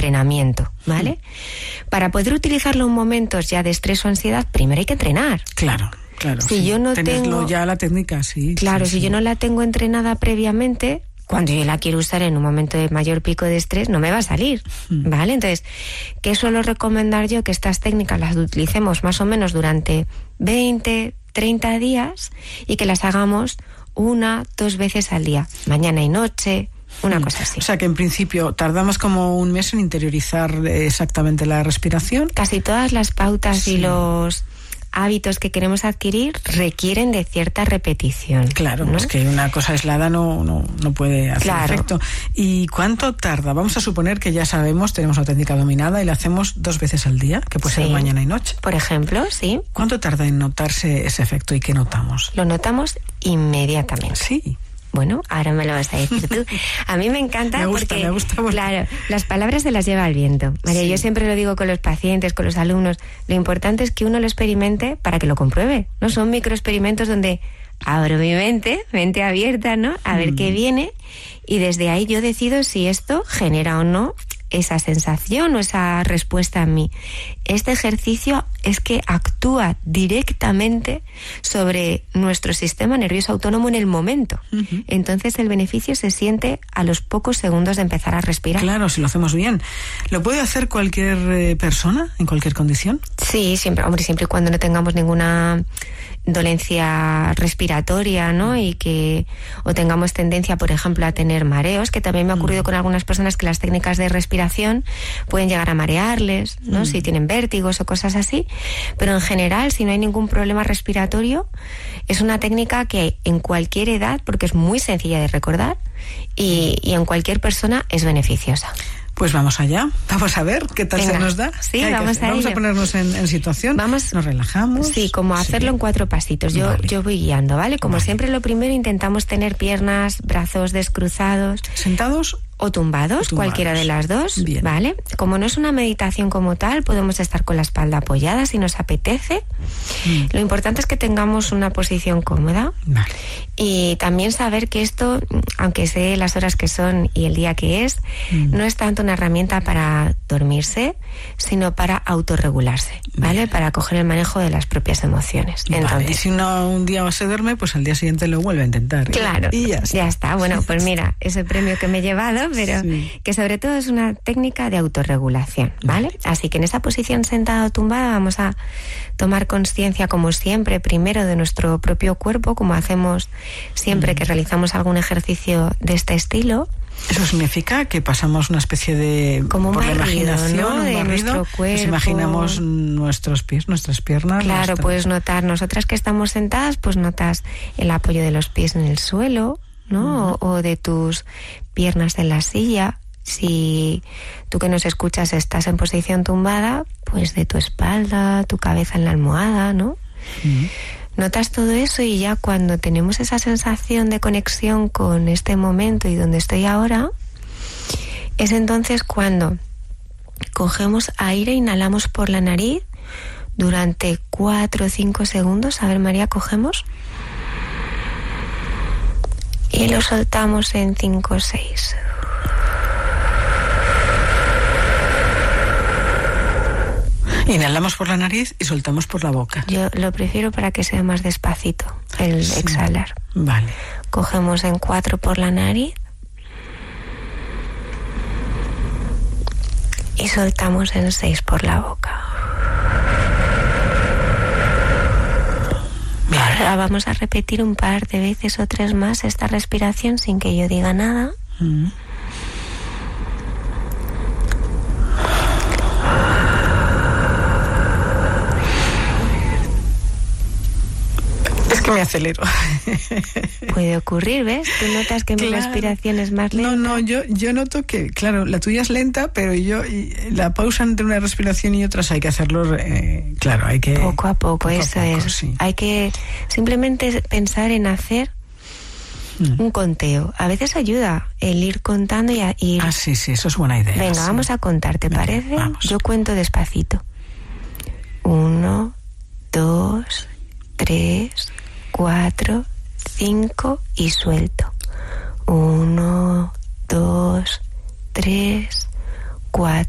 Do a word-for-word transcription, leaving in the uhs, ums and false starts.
entrenamiento, ¿vale? Mm. Para poder utilizarlo en momentos ya de estrés o ansiedad, primero hay que entrenar. Claro. Claro, si sí. yo no Tenerlo tengo ya la técnica, sí. Claro, sí, si sí. yo no la tengo entrenada previamente, cuando yo la quiero usar en un momento de mayor pico de estrés, no me va a salir, ¿vale? Entonces, ¿qué suelo recomendar yo? Que estas técnicas las utilicemos más o menos durante veinte, treinta días y que las hagamos una, dos veces al día, mañana y noche, una mm. cosa así. O sea que en principio tardamos como un mes en interiorizar exactamente la respiración. Casi todas las pautas sí. y los hábitos que queremos adquirir requieren de cierta repetición. Claro, ¿no? Es que una cosa aislada no, no, no puede hacer claro. efecto. ¿Y cuánto tarda? Vamos a suponer que ya sabemos, tenemos la técnica dominada y la hacemos dos veces al día, que puede sí. ser mañana y noche. Por ejemplo, sí. ¿Cuánto tarda en notarse ese efecto y qué notamos? Lo notamos inmediatamente. Sí. Bueno, ahora me lo vas a decir tú. A mí me encanta me gusta, porque, me gusta porque... claro, las palabras se las lleva el viento. María, sí. yo siempre lo digo con los pacientes, con los alumnos, lo importante es que uno lo experimente para que lo compruebe, ¿no? Son microexperimentos donde abro mi mente, mente abierta, ¿no? A ver mm. qué viene y desde ahí yo decido si esto genera o no esa sensación o esa respuesta en mí. Este ejercicio es que actúa directamente sobre nuestro sistema nervioso autónomo en el momento. Uh-huh. Entonces el beneficio se siente a los pocos segundos de empezar a respirar. Claro, si lo hacemos bien. ¿Lo puede hacer cualquier eh, persona en cualquier condición? Sí, siempre, hombre, siempre y cuando no tengamos ninguna dolencia respiratoria, ¿no? Y que o tengamos tendencia, por ejemplo, a tener mareos, que también me ha ocurrido mm. con algunas personas que las técnicas de respiración pueden llegar a marearles, ¿no? Mm. Si tienen vértigos o cosas así, pero en general, si no hay ningún problema respiratorio, es una técnica que en cualquier edad, porque es muy sencilla de recordar y, y en cualquier persona es beneficiosa. Pues vamos allá, vamos a ver qué tal Venga. se nos da. Sí, vamos a Vamos ello. a ponernos en, en situación, vamos, nos relajamos. Sí, como hacerlo sí. en cuatro pasitos. Yo, vale. yo voy guiando, ¿vale? Como vale. siempre, lo primero intentamos tener piernas, brazos descruzados. ¿Sentados? O tumbados, o tumbados, cualquiera de las dos, Bien. ¿vale? Como no es una meditación como tal, podemos estar con la espalda apoyada si nos apetece. Mm. Lo importante es que tengamos una posición cómoda. Vale. Y también saber que esto, aunque sé las horas que son y el día que es, mm. no es tanto una herramienta para dormirse, sino para autorregularse, ¿vale? Bien. Para coger el manejo de las propias emociones. Vale. Entonces, y si uno un día se duerme, pues al día siguiente lo vuelve a intentar. ¿eh? Claro, y ya está. ya está. Bueno, pues mira, ese premio que me he llevado, pero sí. que sobre todo es una técnica de autorregulación, ¿vale? Vale. Así que en esa posición sentada o tumbada vamos a tomar conciencia, como siempre, primero de nuestro propio cuerpo, como hacemos siempre mm. que realizamos algún ejercicio de este estilo. Eso significa que pasamos una especie de como un por barrido, la imaginación, ¿no? un de barrido, nuestro cuerpo. Nos imaginamos nuestros pies, nuestras piernas. Claro, nuestra... puedes notar, nosotras que estamos sentadas, pues notas el apoyo de los pies en el suelo, ¿no? Uh-huh. O, o de tus piernas en la silla. Si tú que nos escuchas estás en posición tumbada, pues de tu espalda, tu cabeza en la almohada, ¿no? Uh-huh. Notas todo eso y ya cuando tenemos esa sensación de conexión con este momento y donde estoy ahora, es entonces cuando cogemos aire, inhalamos por la nariz durante cuatro o cinco segundos. A ver, María, cogemos y lo soltamos en cinco o seis. Inhalamos por la nariz y soltamos por la boca. Yo lo prefiero para que sea más despacito el sí. exhalar. Vale. Cogemos en cuatro por la nariz y soltamos en seis por la boca. Bien. Ahora vamos a repetir un par de veces o tres más esta respiración sin que yo diga nada. Mm. Es que me acelero. Puede ocurrir, ¿ves? Tú notas que claro. mi respiración es más lenta. No, no, yo, yo noto que, claro, la tuya es lenta, pero yo, y la pausa entre una respiración y otras hay que hacerlo, eh, claro, hay que... Poco a poco, poco eso a poco, es. Sí. Hay que simplemente pensar en hacer mm. un conteo. A veces ayuda el ir contando y a ir... Ah, sí, sí, eso es buena idea. Venga, sí. vamos a contar, ¿te Venga, parece? Vamos. Yo cuento despacito. Uno, dos, tres... cuatro, cinco y suelto. Uno, dos, tres, cuatro.